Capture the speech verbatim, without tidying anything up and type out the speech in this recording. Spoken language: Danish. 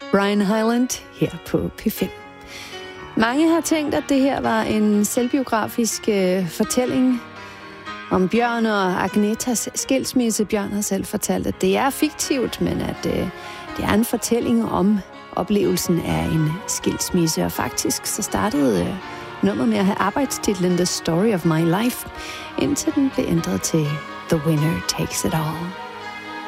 Brian Hyland her på P fem. Mange har tænkt, at det her var en selvbiografisk øh, fortælling om Bjørn og Agnetas skilsmisse. Bjørn har selv fortalt, at det er fiktivt, men at øh, det er en fortælling om oplevelsen af en skilsmisse. Og faktisk så startede øh, nummeret med at have arbejdstitlen The Story of My Life, indtil den blev ændret til The Winner Takes It All.